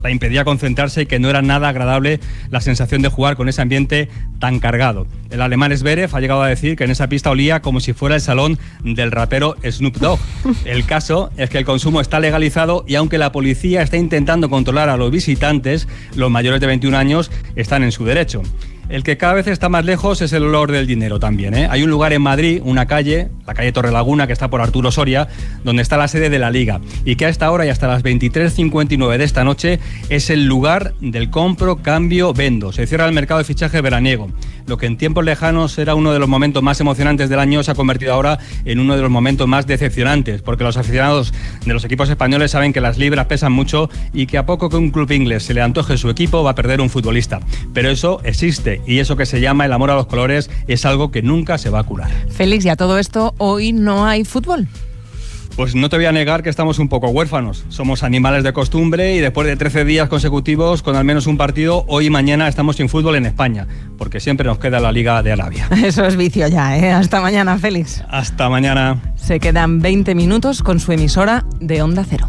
La impedía concentrarse y que no era nada agradable la sensación de jugar con ese ambiente tan cargado. El alemán Zverev ha llegado a decir que en esa pista olía como si fuera el salón del rapero Snoop Dogg. El caso es que el consumo está legalizado y aunque la policía está intentando controlar a los visitantes, los mayores de 21 años están en su derecho. El que cada vez está más lejos es el olor del dinero también, ¿eh? Hay un lugar en Madrid, una calle, la calle Torrelaguna, que está por Arturo Soria, donde está la sede de la Liga, y que a esta hora y hasta las 23:59 de esta noche es el lugar del compro, cambio, vendo. Se cierra el mercado de fichaje veraniego. Lo que en tiempos lejanos era uno de los momentos más emocionantes del año se ha convertido ahora en uno de los momentos más decepcionantes, porque los aficionados de los equipos españoles saben que las libras pesan mucho y que a poco que un club inglés se le antoje su equipo va a perder un futbolista. Pero eso existe. Y eso que se llama el amor a los colores es algo que nunca se va a curar. Félix, y a todo esto, hoy no hay fútbol. Pues no te voy a negar que estamos un poco huérfanos. Somos animales de costumbre y después de 13 días consecutivos con al menos un partido, hoy y mañana estamos sin fútbol en España, porque siempre nos queda la Liga de Arabia. Eso es vicio ya, ¿eh? Hasta mañana, Félix. Hasta mañana. Se quedan 20 minutos con su emisora de Onda Cero.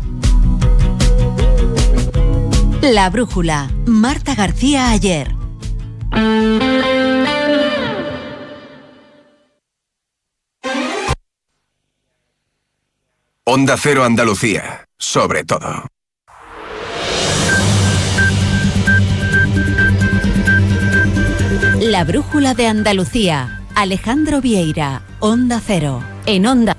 La Brújula. Marta García Ayer. Onda Cero Andalucía, sobre todo. La Brújula de Andalucía. Alejandro Vieira, Onda Cero. En Onda.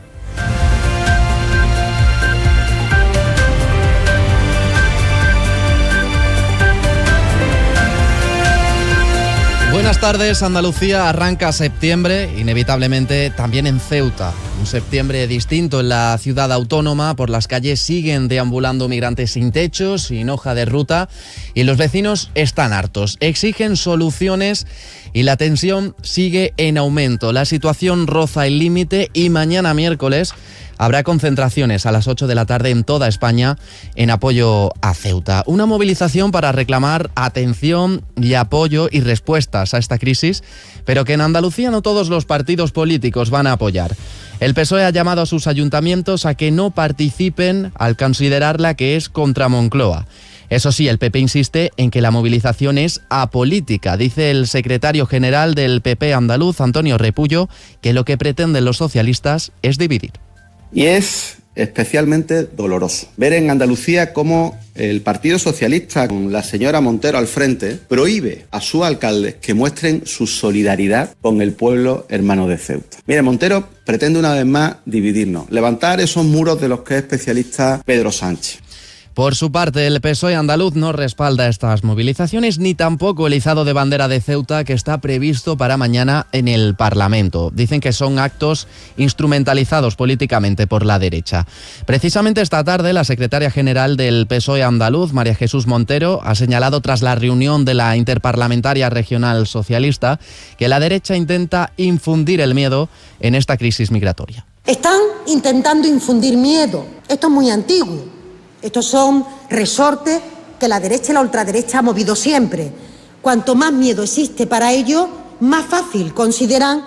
Buenas tardes, Andalucía. Arranca septiembre, inevitablemente también en Ceuta. Un septiembre distinto en la ciudad autónoma. Por las calles siguen deambulando migrantes sin techo, sin hoja de ruta, y los vecinos están hartos. Exigen soluciones y la tensión sigue en aumento. La situación roza el límite y mañana miércoles habrá concentraciones a las 8 de la tarde en toda España en apoyo a Ceuta. Una movilización para reclamar atención y apoyo y respuestas a esta crisis, pero que en Andalucía no todos los partidos políticos van a apoyar. El PSOE ha llamado a sus ayuntamientos a que no participen al considerarla que es contra Moncloa. Eso sí, el PP insiste en que la movilización es apolítica. Dice el secretario general del PP andaluz, Antonio Repullo, que lo que pretenden los socialistas es dividir. Y es especialmente doloroso ver en Andalucía cómo el Partido Socialista, con la señora Montero al frente, prohíbe a sus alcaldes que muestren su solidaridad con el pueblo hermano de Ceuta. Mire, Montero pretende una vez más dividirnos, levantar esos muros de los que es especialista Pedro Sánchez. Por su parte, el PSOE andaluz no respalda estas movilizaciones ni tampoco el izado de bandera de Ceuta que está previsto para mañana en el Parlamento. Dicen que son actos instrumentalizados políticamente por la derecha. Precisamente esta tarde, la secretaria general del PSOE andaluz, María Jesús Montero, ha señalado tras la reunión de la Interparlamentaria Regional Socialista que la derecha intenta infundir el miedo en esta crisis migratoria. Están intentando infundir miedo. Esto es muy antiguo. Estos son resortes que la derecha y la ultraderecha ha movido siempre. Cuanto más miedo existe para ello, más fácil consideran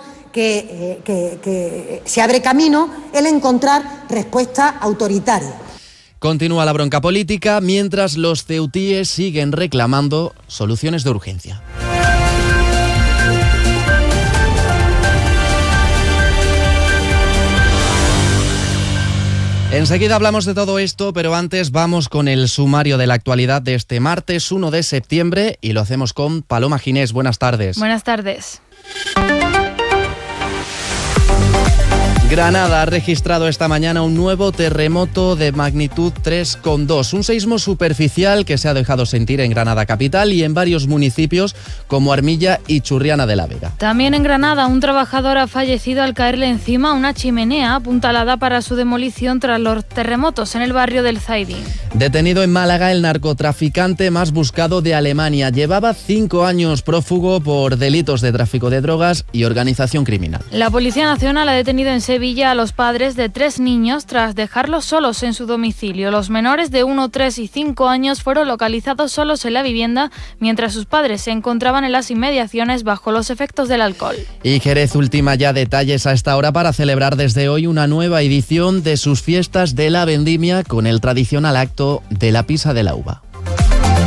que se abre camino el encontrar respuestas autoritarias. Continúa la bronca política mientras los ceutíes siguen reclamando soluciones de urgencia. Enseguida hablamos de todo esto, pero antes vamos con el sumario de la actualidad de este martes 1 de septiembre y lo hacemos con Paloma Ginés. Buenas tardes. Buenas tardes. Granada ha registrado esta mañana un nuevo terremoto de magnitud 3,2, un seismo superficial que se ha dejado sentir en Granada capital y en varios municipios como Armilla y Churriana de la Vega. También en Granada, un trabajador ha fallecido al caerle encima una chimenea apuntalada para su demolición tras los terremotos en el barrio del Zaidín. Detenido en Málaga el narcotraficante más buscado de Alemania. Llevaba 5 años prófugo por delitos de tráfico de drogas y organización criminal. La Policía Nacional ha detenido en Sevilla a los padres de 3 niños tras dejarlos solos en su domicilio. Los menores de 1, 3 y 5 años fueron localizados solos en la vivienda mientras sus padres se encontraban en las inmediaciones bajo los efectos del alcohol. Y Jerez ultima ya detalles a esta hora para celebrar desde hoy una nueva edición de sus fiestas de la vendimia con el tradicional acto de la pisa de la uva.